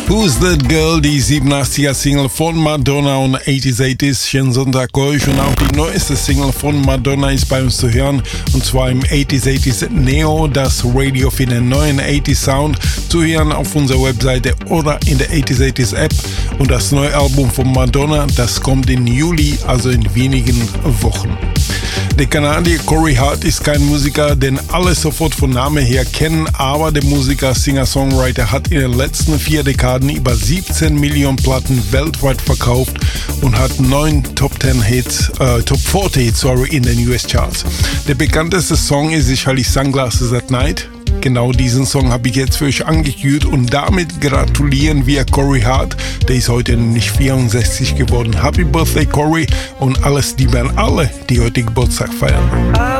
Who's That Girl, die 87er-Single von Madonna und 80s. Schönen Sonntag euch, und auch die neueste Single von Madonna ist bei uns zu hören, und zwar im 80s Neo, das Radio für den neuen 80s Sound, zu hören auf unserer Webseite oder in der 80s App. Und das neue Album von Madonna, das kommt im Juli, also in wenigen Wochen. Der Kanadier Corey Hart ist kein Musiker, den alle sofort von Namen her kennen, aber der Musiker, Singer-Songwriter hat in den letzten 4 Dekaden über 17 Millionen Platten weltweit verkauft und hat 9 Top 40 Hits in den US-Charts. Der bekannteste Song ist sicherlich Sunglasses at Night. Genau diesen Song habe ich jetzt für euch angekündigt, und damit gratulieren wir Corey Hart. Der ist heute nicht 64 geworden. Happy Birthday, Corey, und alles Liebe an alle, die heute Geburtstag feiern.